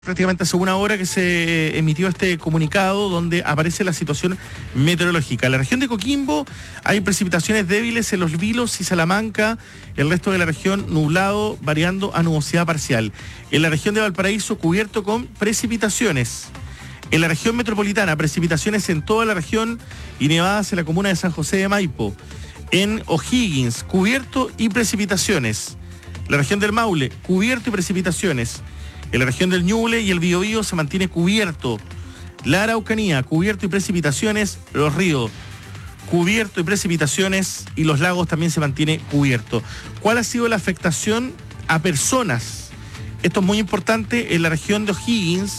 Prácticamente hace una hora que se emitió este comunicado donde aparece la situación meteorológica. En la región de Coquimbo hay precipitaciones débiles en Los Vilos y Salamanca, el resto de la región nublado, variando a nubosidad parcial. En la región de Valparaíso cubierto con precipitaciones. En la región metropolitana, precipitaciones en toda la región y nevadas en la comuna de San José de Maipo. En O'Higgins, cubierto y precipitaciones. La región del Maule, cubierto y precipitaciones. En la región del Ñuble y el Biobío se mantiene cubierto. La Araucanía, cubierto y precipitaciones. Los ríos, cubierto y precipitaciones. Y los lagos también se mantiene cubierto. ¿Cuál ha sido la afectación a personas? Esto es muy importante en la región de O'Higgins.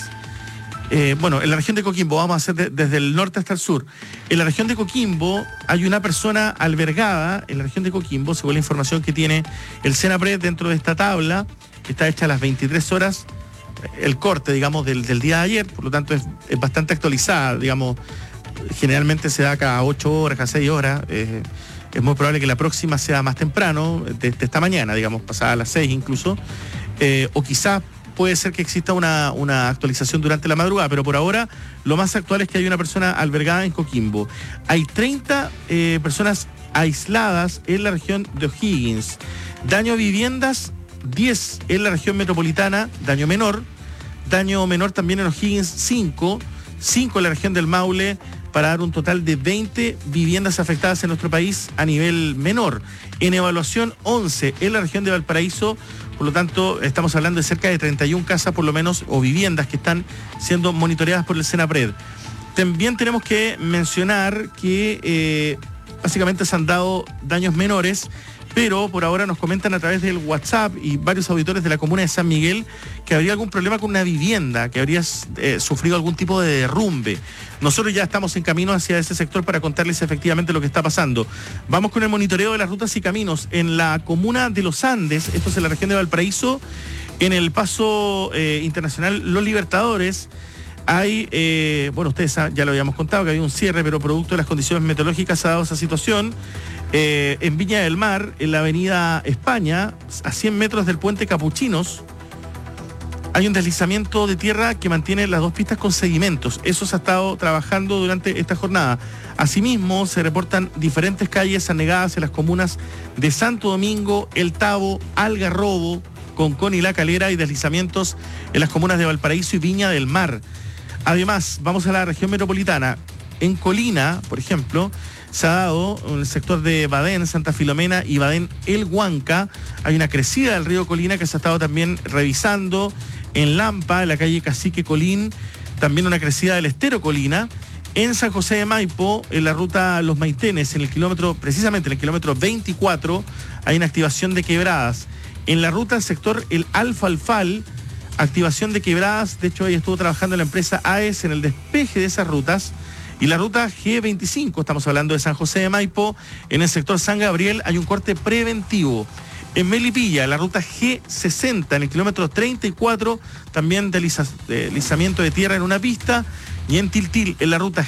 En la región de Coquimbo, vamos a hacer desde el norte hasta el sur. En la región de Coquimbo hay una persona albergada, en la región de Coquimbo, según la información que tiene el Senapred dentro de esta tabla, que está hecha a las 23 horas, el corte, digamos, del día de ayer, por lo tanto es bastante actualizada, digamos, generalmente se da cada 8 horas, cada 6 horas, es muy probable que la próxima sea más temprano, de esta mañana, digamos, pasada a las 6 incluso, o quizás puede ser que exista una actualización durante la madrugada, pero por ahora lo más actual es que hay una persona albergada en Coquimbo. Hay 30 personas aisladas en la región de O'Higgins. Daño a viviendas, 10 en la región metropolitana, daño menor también en O'Higgins, 5 en la región del Maule, para dar un total de 20 viviendas afectadas en nuestro país a nivel menor. En evaluación, 11 en la región de Valparaíso, por lo tanto estamos hablando de cerca de 31 casas por lo menos, o viviendas que están siendo monitoreadas por el Senapred. También tenemos que mencionar que básicamente se han dado daños menores, pero por ahora nos comentan a través del WhatsApp y varios auditores de la comuna de San Miguel que habría algún problema con una vivienda, que habría sufrido algún tipo de derrumbe. Nosotros ya estamos en camino hacia ese sector para contarles efectivamente lo que está pasando. Vamos con el monitoreo de las rutas y caminos. En la comuna de Los Andes, esto es en la región de Valparaíso, en el paso internacional Los Libertadores, hay, ustedes ya lo habíamos contado, que había un cierre, pero producto de las condiciones meteorológicas se ha dado esa situación. En Viña del Mar, en la avenida España, a 100 metros del puente Capuchinos, hay un deslizamiento de tierra que mantiene las dos pistas con sedimentos. Eso se ha estado trabajando durante esta jornada. Asimismo, se reportan diferentes calles anegadas en las comunas de Santo Domingo, El Tabo, Algarrobo, Concón y La Calera, y deslizamientos en las comunas de Valparaíso y Viña del Mar. Además, vamos a la región metropolitana. En Colina, por ejemplo, se ha dado en el sector de Badén, Santa Filomena y Badén El Huanca. Hay una crecida del río Colina que se ha estado también revisando. En Lampa, en la calle Cacique Colín, también una crecida del estero Colina. En San José de Maipo, en la ruta Los Maitenes, precisamente en el kilómetro 24, hay una activación de quebradas. En la ruta del sector El Alfalfal, activación de quebradas. De hecho, ahí estuvo trabajando la empresa AES en el despeje de esas rutas. Y la ruta G25, estamos hablando de San José de Maipo, en el sector San Gabriel hay un corte preventivo. En Melipilla, la ruta G60, en el kilómetro 34, también deslizamiento de tierra en una pista. Y en Tiltil, en la ruta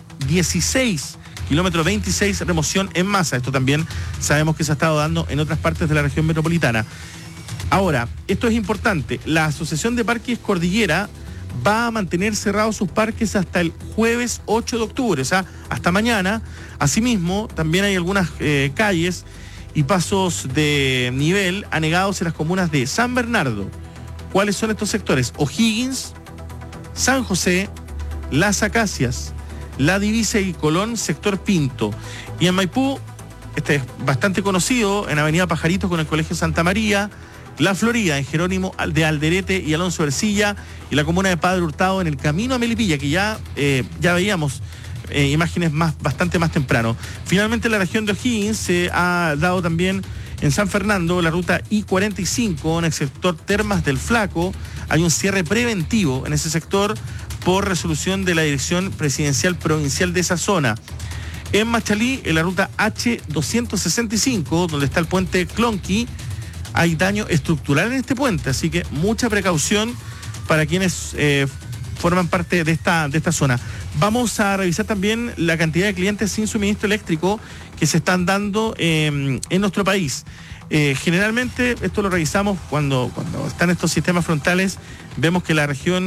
G16, kilómetro 26, remoción en masa. Esto también sabemos que se ha estado dando en otras partes de la región metropolitana. Ahora, esto es importante, la Asociación de Parques Cordillera va a mantener cerrados sus parques hasta el jueves 8 de octubre, o sea, hasta mañana. Asimismo, también hay algunas calles y pasos de nivel anegados en las comunas de San Bernardo. ¿Cuáles son estos sectores? O'Higgins, San José, Las Acacias, La Divisa y Colón, sector Pinto. Y en Maipú, este es bastante conocido, en Avenida Pajaritos con el Colegio Santa María, La Florida, en Jerónimo de Alderete y Alonso Ercilla, y la comuna de Padre Hurtado en el camino a Melipilla, que ya veíamos imágenes bastante más temprano. Finalmente, en la región de O'Higgins se ha dado también en San Fernando la ruta I-45, en el sector Termas del Flaco. Hay un cierre preventivo en ese sector por resolución de la Dirección Presidencial Provincial de esa zona. En Machalí, en la ruta H-265, donde está el puente Clonqui, hay daño estructural en este puente, así que mucha precaución para quienes forman parte de esta zona. Vamos a revisar también la cantidad de clientes sin suministro eléctrico que se están dando en nuestro país. Generalmente, esto lo revisamos cuando están estos sistemas frontales, vemos que la región